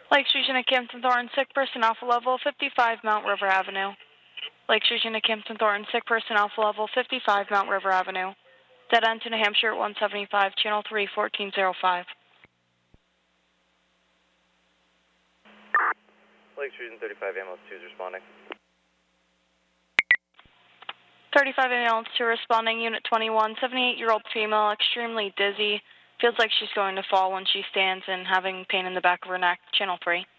Lake Street Unit Campton Thornton, sick person, alpha level 55, Mount River Avenue. Lake Street Unit Campton Thornton, sick person, alpha level 55, Mount River Avenue. Dead end to New Hampshire at 175, channel 3, 1405. Lake Street and 35 ambulance 2 is responding. 35 ambulance 2 responding, unit 21, 78-year-old female, extremely dizzy. Feels like she's going to fall when she stands and having pain in the back of her neck, channel 3.